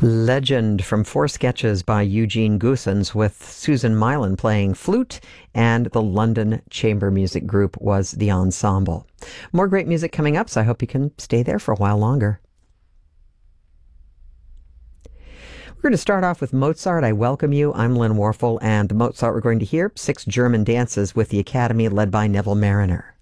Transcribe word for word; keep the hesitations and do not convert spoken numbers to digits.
Legend from four sketches by Eugene Goosens, with Susan Mylan playing flute, and the London Chamber Music Group was the ensemble. More great music coming up, so I hope you can stay there for a while longer. We're going to start off with Mozart. I welcome you. I'm Lynn Warfel, and the Mozart we're going to hear, Six German Dances with the Academy, led by Neville Marriner.